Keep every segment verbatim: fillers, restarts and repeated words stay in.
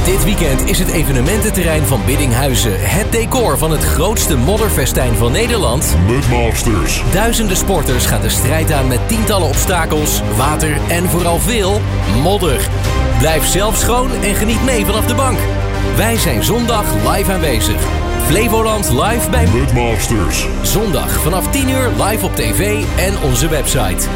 Dit weekend is het evenemententerrein van Biddinghuizen het decor van het grootste modderfestijn van Nederland. Mudmasters. Duizenden sporters gaan de strijd aan met tientallen obstakels, water en vooral veel modder. Blijf zelf schoon en geniet mee vanaf de bank. Wij zijn zondag live aanwezig. Flevoland live bij Mudmasters. Zondag vanaf tien uur live op tv en onze website.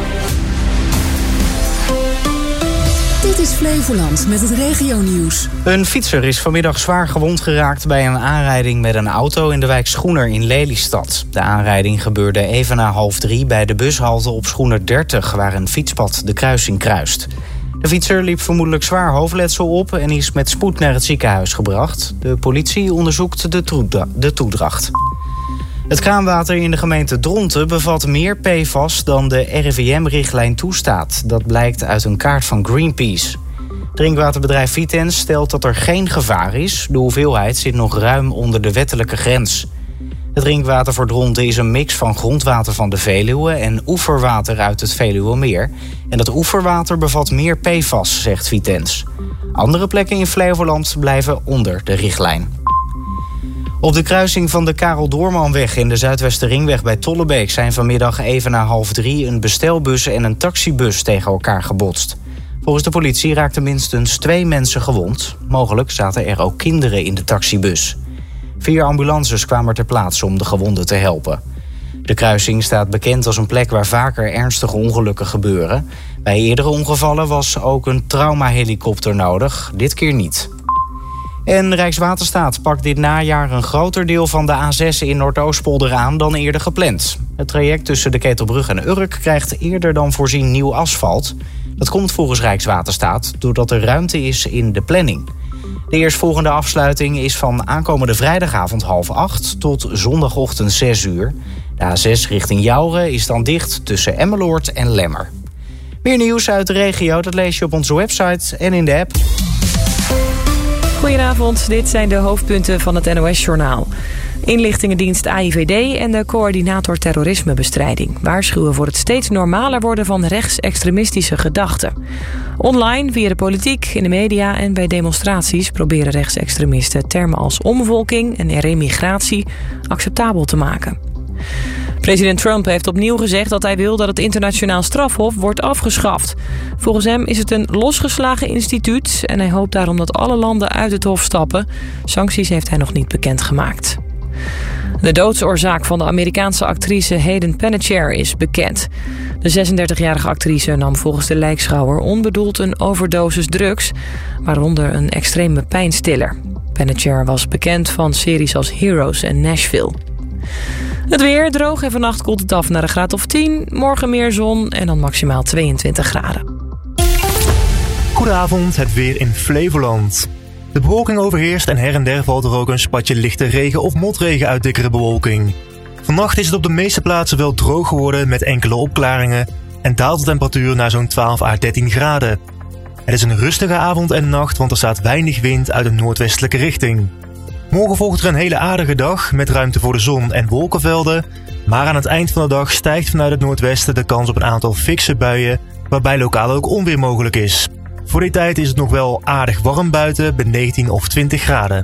Dit is Flevoland met het regionieuws. Een fietser is vanmiddag zwaar gewond geraakt bij een aanrijding met een auto in de wijk Schoener in Lelystad. De aanrijding gebeurde even na half drie bij de bushalte op Schoener dertig, waar een fietspad de kruising kruist. De fietser liep vermoedelijk zwaar hoofdletsel op en is met spoed naar het ziekenhuis gebracht. De politie onderzoekt de, toedra- de toedracht. Het kraanwater in de gemeente Dronten bevat meer P F A S dan de R I V M-richtlijn toestaat. Dat blijkt uit een kaart van Greenpeace. Drinkwaterbedrijf Vitens stelt dat er geen gevaar is. De hoeveelheid zit nog ruim onder de wettelijke grens. Het drinkwater voor Dronten is een mix van grondwater van de Veluwe en oeverwater uit het Veluwemeer. En dat oeverwater bevat meer P F A S, zegt Vitens. Andere plekken in Flevoland blijven onder de richtlijn. Op de kruising van de Karel Doormanweg en de Zuidwesterringweg bij Tollebeek zijn vanmiddag even na half drie een bestelbus en een taxibus tegen elkaar gebotst. Volgens de politie raakten minstens twee mensen gewond. Mogelijk zaten er ook kinderen in de taxibus. Vier ambulances kwamen ter plaatse om de gewonden te helpen. De kruising staat bekend als een plek waar vaker ernstige ongelukken gebeuren. Bij eerdere ongevallen was ook een traumahelikopter nodig, dit keer niet. En Rijkswaterstaat pakt dit najaar een groter deel van de A zes in Noordoostpolder aan dan eerder gepland. Het traject tussen de Ketelbrug en Urk krijgt eerder dan voorzien nieuw asfalt. Dat komt volgens Rijkswaterstaat doordat er ruimte is in de planning. De eerstvolgende afsluiting is van aankomende vrijdagavond half acht tot zondagochtend zes uur. De A zes richting Jouren is dan dicht tussen Emmeloord en Lemmer. Meer nieuws uit de regio, dat lees je op onze website en in de app. Goedenavond, dit zijn de hoofdpunten van het N O S-journaal. Inlichtingendienst A I V D en de coördinator terrorismebestrijding waarschuwen voor het steeds normaler worden van rechtsextremistische gedachten. Online, via de politiek, in de media en bij demonstraties proberen rechtsextremisten termen als omvolking en remigratie acceptabel te maken. President Trump heeft opnieuw gezegd dat hij wil dat het internationaal strafhof wordt afgeschaft. Volgens hem is het een losgeslagen instituut en hij hoopt daarom dat alle landen uit het hof stappen. Sancties heeft hij nog niet bekendgemaakt. De doodsoorzaak van de Amerikaanse actrice Hayden Panettiere is bekend. De zesendertigjarige actrice nam volgens de lijkschouwer onbedoeld een overdosis drugs, waaronder een extreme pijnstiller. Panettiere was bekend van series als Heroes en Nashville. Het weer droog en vannacht koelt het af naar een graad of tien. Morgen meer zon en dan maximaal tweeëntwintig graden. Goedenavond, het weer in Flevoland. De bewolking overheerst en her en der valt er ook een spatje lichte regen of motregen uit dikkere bewolking. Vannacht is het op de meeste plaatsen wel droog geworden met enkele opklaringen en daalt de temperatuur naar zo'n twaalf à dertien graden. Het is een rustige avond en nacht, want er staat weinig wind uit een noordwestelijke richting. Morgen volgt er een hele aardige dag met ruimte voor de zon en wolkenvelden. Maar aan het eind van de dag stijgt vanuit het noordwesten de kans op een aantal fikse buien, waarbij lokaal ook onweer mogelijk is. Voor die tijd is het nog wel aardig warm buiten, bij negentien of twintig graden.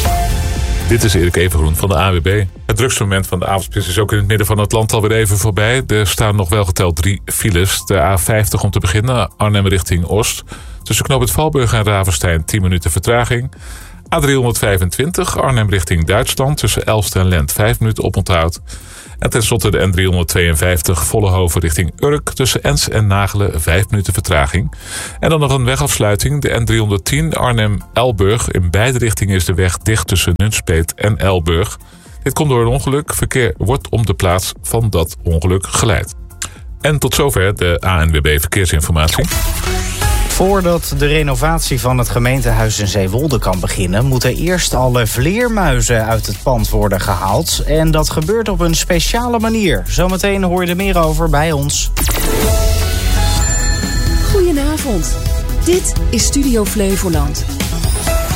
Dit is Erik Evengroen van de A W B. Het drukste moment van de avondspits is ook in het midden van het land alweer even voorbij. Er staan nog wel geteld drie files. De A vijftig om te beginnen, Arnhem richting Oost. Tussen Knoop het Valburg en Ravenstein tien minuten vertraging. A driehonderdvijfentwintig, Arnhem richting Duitsland. Tussen Elst en Lent vijf minuten oponthoud. En tenslotte de N driehonderdtweeënvijftig, Vollenhoven richting Urk. Tussen Ens en Nagelen vijf minuten vertraging. En dan nog een wegafsluiting. De N driehonderdtien, Arnhem-Elburg. In beide richtingen is de weg dicht tussen Nunspeet en Elburg. Dit komt door een ongeluk. Verkeer wordt om de plaats van dat ongeluk geleid. En tot zover de A N W B Verkeersinformatie. Voordat de renovatie van het gemeentehuis in Zeewolde kan beginnen, moeten eerst alle vleermuizen uit het pand worden gehaald. En dat gebeurt op een speciale manier. Zometeen hoor je er meer over bij ons. Goedenavond. Dit is Studio Flevoland.